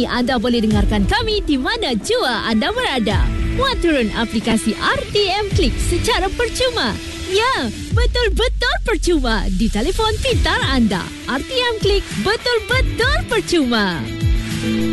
anda boleh dengarkan kami di mana jua anda berada. Muat turun aplikasi RTM Klik secara percuma. Ya, betul-betul percuma di telefon pintar anda. RTM Klik betul-betul percuma.